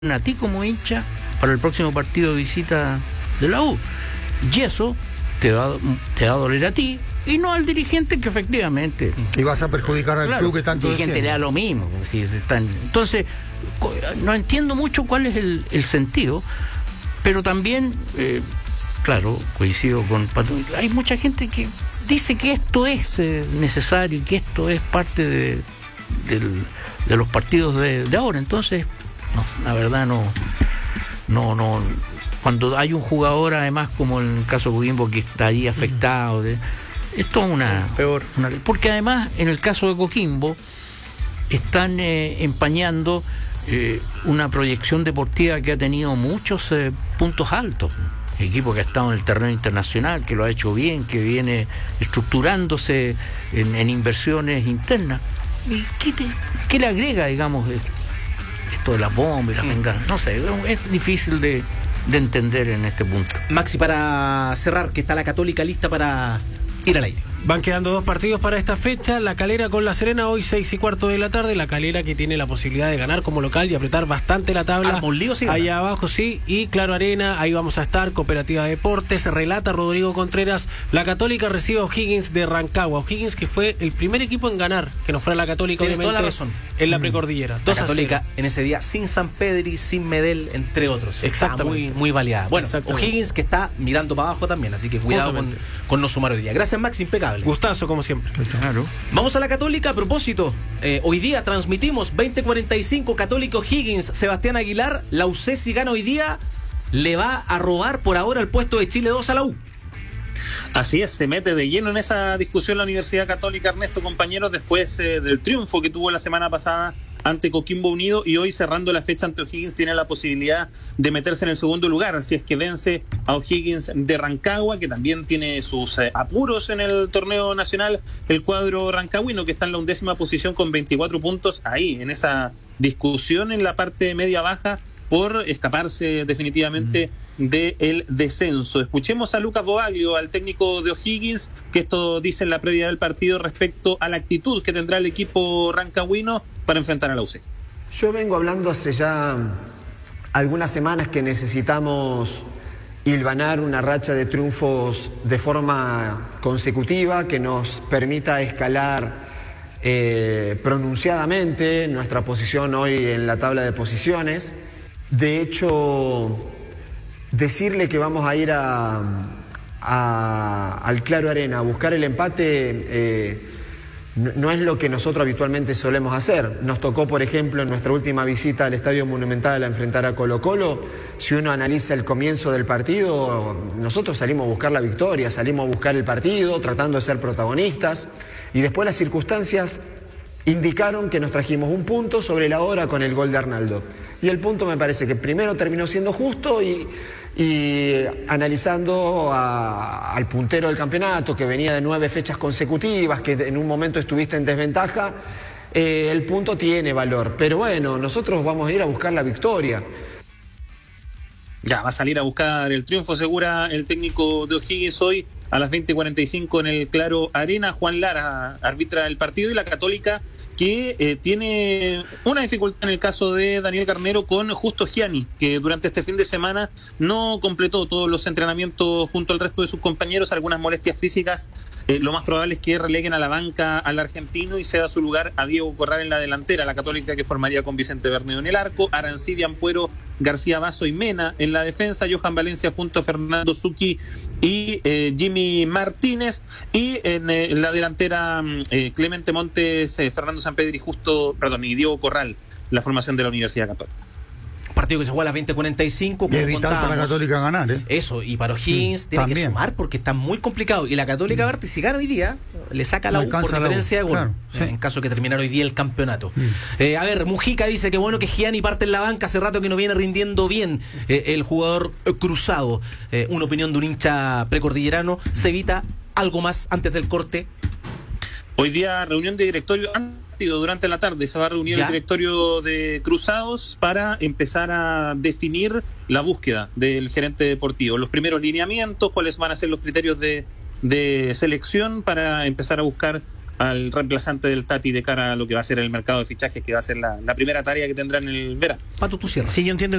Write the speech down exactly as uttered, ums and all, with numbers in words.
a ti como hincha para el próximo partido de visita de la U. Y eso te va, te va a doler a ti y no al dirigente, que efectivamente... Y vas a perjudicar al claro, club que tanto el dirigente defiende. le da lo mismo. Si están, entonces, no entiendo mucho cuál es el, el sentido, pero también, eh, claro, coincido con Pato. Hay mucha gente que dice que esto es eh, necesario y que esto es parte de, del, de los partidos de, de ahora. Entonces, no, la verdad no, no, no. Cuando hay un jugador, además, como en el caso de Coquimbo, que está ahí afectado, de, esto es una peor. Una, porque además, en el caso de Coquimbo, están eh, empañando eh, una proyección deportiva que ha tenido muchos eh, puntos altos. Equipo que ha estado en el terreno internacional, que lo ha hecho bien, que viene estructurándose en, en inversiones internas. ¿Y qué, te, qué le agrega, digamos, esto de las bombas y las venganzas? No sé, es difícil de, de entender en este punto. Maxi, para cerrar, que está la Católica lista para ir al aire. Van quedando dos partidos para esta fecha. La Calera con La Serena hoy seis y cuarto de la tarde. La Calera que tiene la posibilidad de ganar como local y apretar bastante la tabla. Arma un lío, sí, allá abajo, sí. Y Claro Arena, ahí vamos a estar. Cooperativa Deportes, relata Rodrigo Contreras. La Católica recibe a O'Higgins de Rancagua. O'Higgins, que fue el primer equipo en ganar, que no fuera la Católica, Tienes obviamente, toda la razón. en la precordillera. La Católica en ese día sin San Pedri, sin Medel, entre otros. Exactamente. Está muy, muy baleada. Bueno, O'Higgins que está mirando para abajo también, así que cuidado con, con no sumar hoy día. Gracias, Maxi, impecable. Gustazo, como siempre. Claro. Vamos a la Católica. A propósito, eh, hoy día transmitimos veinte cuarenta y cinco Católica O'Higgins. Sebastián Aguilar, la U C, si gana hoy día, le va a robar por ahora el puesto de Chile dos a la U. Así es, se mete de lleno en esa discusión la Universidad Católica, Ernesto, compañeros, después eh, del triunfo que tuvo la semana pasada ante Coquimbo Unido, y hoy cerrando la fecha ante O'Higgins tiene la posibilidad de meterse en el segundo lugar si es que vence a O'Higgins de Rancagua, que también tiene sus eh, apuros en el torneo nacional, el cuadro rancagüino, que está en la undécima posición con veinticuatro puntos, ahí en esa discusión en la parte media-baja por escaparse definitivamente mm. del descenso. Escuchemos a Lucas Boaglio, al técnico de O'Higgins, que esto dice en la previa del partido respecto a la actitud que tendrá el equipo rancagüino para enfrentar a la U C. Yo vengo hablando hace ya algunas semanas que necesitamos hilvanar una racha de triunfos de forma consecutiva que nos permita escalar eh, pronunciadamente nuestra posición hoy en la tabla de posiciones. De hecho, decirle que vamos a ir a, a, al Claro Arena a buscar el empate eh, no, no es lo que nosotros habitualmente solemos hacer. Nos tocó, por ejemplo, en nuestra última visita al Estadio Monumental a enfrentar a Colo-Colo. Si uno analiza el comienzo del partido, nosotros salimos a buscar la victoria, salimos a buscar el partido, tratando de ser protagonistas, y después las circunstancias indicaron que nos trajimos un punto sobre la hora con el gol de Arnaldo. Y el punto me parece que primero terminó siendo justo y, y analizando a, al puntero del campeonato, que venía de nueve fechas consecutivas, que en un momento estuviste en desventaja, eh, el punto tiene valor. Pero bueno, nosotros vamos a ir a buscar la victoria. Ya, va a salir a buscar el triunfo, asegura el técnico de O'Higgins hoy a las veinte cuarenta y cinco en el Claro Arena. Juan Lara arbitra el partido, y la Católica que eh, tiene una dificultad en el caso de Daniel Carnero con Justo Gianni, que durante este fin de semana no completó todos los entrenamientos junto al resto de sus compañeros, algunas molestias físicas. Eh, lo más probable es que releguen a la banca al argentino y ceda su lugar a Diego Corral en la delantera. La Católica que formaría con Vicente Bermeo en el arco, Arancibia, Ampuero, García Basso y Mena en la defensa, Johan Valencia junto a Fernando Zucchi y eh, Jimmy Martínez, y en, eh, en la delantera eh, Clemente Montes, eh, Fernando Sampedri, justo, perdón, y Diego Corral, la formación de la Universidad Católica. Partido que se juega a las veinte cuarenta y cinco. Y es vital para la Católica ganar, ¿eh? Eso, y para O'Higgins sí, tiene también. que sumar porque está muy complicado. Y la Católica, Berti, si gana hoy día, le saca a la No U por alcanza la diferencia U, de gol, claro, sí. en caso que terminara hoy día el campeonato. Mm. Eh, a ver, Mujica dice que bueno que Gianni parte en la banca, hace rato que no viene rindiendo bien eh, el jugador eh, cruzado. Eh, una opinión de un hincha precordillerano. Se evita algo más antes del corte. Hoy día reunión de directorio, durante la tarde se va a reunir ¿Ya? el directorio de Cruzados para empezar a definir la búsqueda del gerente deportivo, los primeros lineamientos, cuáles van a ser los criterios de, de selección para empezar a buscar al reemplazante del Tati de cara a lo que va a ser el mercado de fichajes, que va a ser la, la primera tarea que tendrá en el verano. Pato, tú cierras. Sí, yo entiendo